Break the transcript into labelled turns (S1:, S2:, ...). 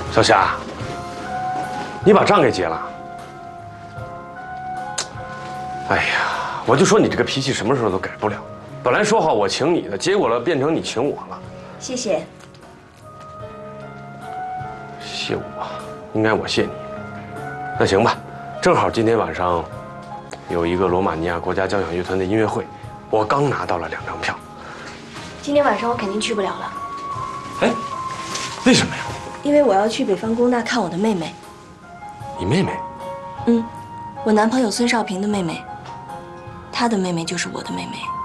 S1: 小霞，你把账给结了。哎呀，我就说你这个脾气什么时候都改不了。本来说好我请你的，结果了变成你请我了。
S2: 谢谢。
S1: 谢我，应该我谢你。那行吧，正好今天晚上有一个罗马尼亚国家交响乐团的音乐会，我刚拿到了2张票。
S2: 今天晚上我肯定去不了了。
S1: 哎，为什么呀？
S2: 因为我要去北方工大看我的妹妹。
S1: 你妹妹？
S2: 嗯，我男朋友孙少平的妹妹。她的妹妹就是我的妹妹。